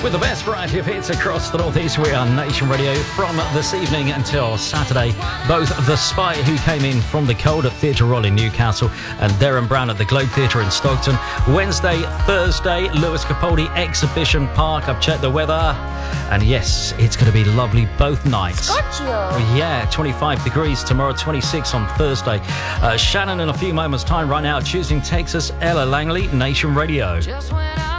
With the best variety of hits across the Northeast, we are Nation Radio from this evening until Saturday. Both The Spy, who came in from the cold at Theatre Royal in Newcastle, and Darren Brown at the Globe Theatre in Stockton. Wednesday, Thursday, Lewis Capaldi Exhibition Park. I've checked the weather, and yes, it's going to be lovely both nights. Yeah, 25 degrees tomorrow, 26 on Thursday. Shannon in a few moments' time. Right now, choosing Texas, Ella Langley, Nation Radio.